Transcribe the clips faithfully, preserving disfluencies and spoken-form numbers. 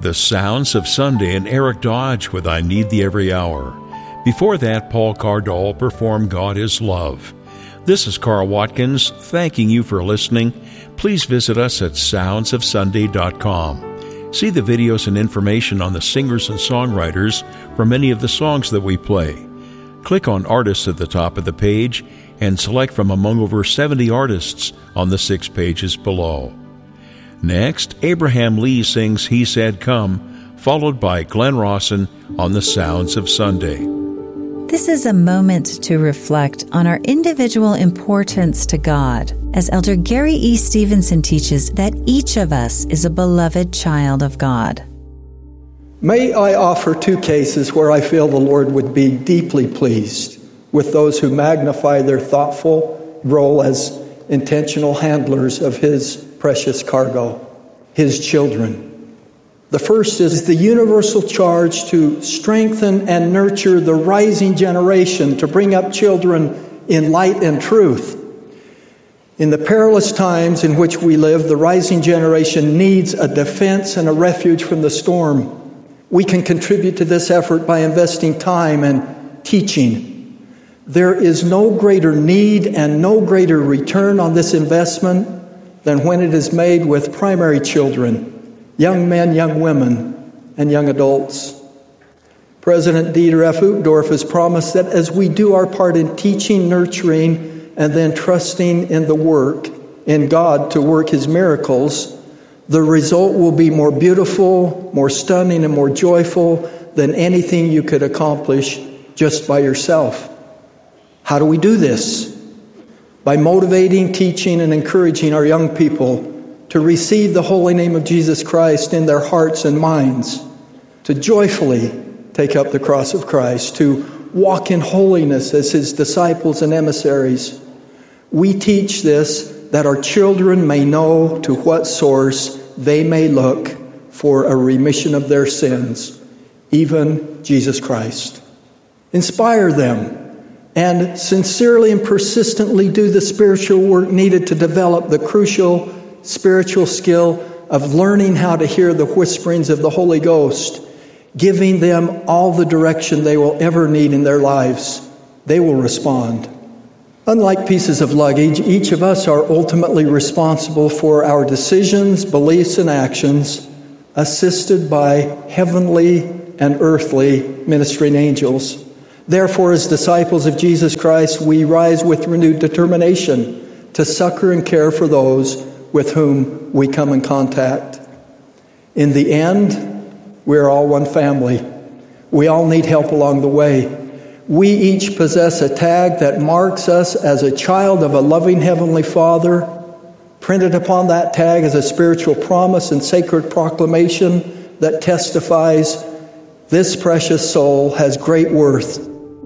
The Sounds of Sunday and Eric Dodge with I Need Thee Every Hour. Before that, Paul Cardall performed God is Love. This is Carl Watkins, thanking you for listening. Please visit us at sounds of sunday dot com. See the videos and information on the singers and songwriters for many of the songs that we play. Click on Artists at the top of the page and select from among over seventy artists on the six pages below. Next, Abraham Lee sings He Said Come, followed by Glenn Rawson on the Sounds of Sunday. This is a moment to reflect on our individual importance to God, as Elder Gary E. Stevenson teaches that each of us is a beloved child of God. May I offer two cases where I feel the Lord would be deeply pleased with those who magnify their thoughtful role as intentional handlers of His precious cargo, His children. The first is the universal charge to strengthen and nurture the rising generation, to bring up children in light and truth. In the perilous times in which we live, the rising generation needs a defense and a refuge from the storm. We can contribute to this effort by investing time and teaching. There is no greater need and no greater return on this investment than when it is made with primary children, young men, young women, and young adults. President Dieter F. Uchtdorf has promised that as we do our part in teaching, nurturing, and then trusting in the work, in God to work His miracles, the result will be more beautiful, more stunning, and more joyful than anything you could accomplish just by yourself. How do we do this? By motivating, teaching, and encouraging our young people to receive the holy name of Jesus Christ in their hearts and minds, to joyfully take up the cross of Christ, to walk in holiness as His disciples and emissaries. We teach this that our children may know to what source they may look for a remission of their sins, even Jesus Christ. Inspire them and sincerely and persistently do the spiritual work needed to develop the crucial spiritual skill of learning how to hear the whisperings of the Holy Ghost, giving them all the direction they will ever need in their lives. They will respond. Unlike pieces of luggage, each of us are ultimately responsible for our decisions, beliefs, and actions, assisted by heavenly and earthly ministering angels. Therefore, as disciples of Jesus Christ, we rise with renewed determination to succor and care for those with whom we come in contact. In the end, we're all one family. We all need help along the way. We each possess a tag that marks us as a child of a loving Heavenly Father. Printed upon that tag is a spiritual promise and sacred proclamation that testifies this precious soul has great worth.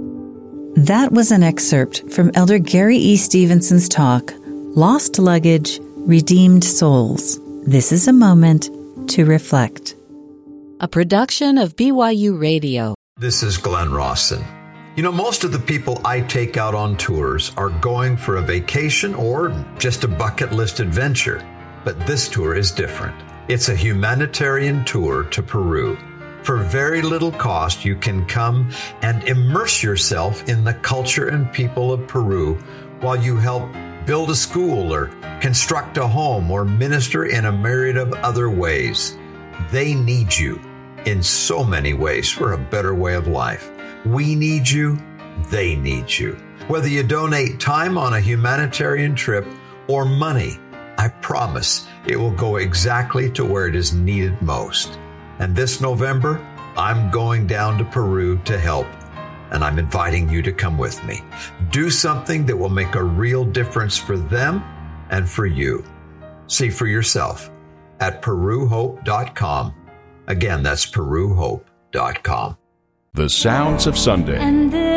That was an excerpt from Elder Gary E. Stevenson's talk, Lost Luggage, Redeemed Souls. This is a moment to reflect. A production of B Y U Radio. This is Glenn Rawson. You know, most of the people I take out on tours are going for a vacation or just a bucket list adventure. But this tour is different. It's a humanitarian tour to Peru. For very little cost, you can come and immerse yourself in the culture and people of Peru while you help build a school or construct a home or minister in a myriad of other ways. They need you in so many ways for a better way of life. We need you. They need you. Whether you donate time on a humanitarian trip or money, I promise it will go exactly to where it is needed most. And this November, I'm going down to Peru to help, and I'm inviting you to come with me. Do something that will make a real difference for them and for you. See for yourself at peru hope dot com. Again, that's peru hope dot com. The Sounds of Sunday.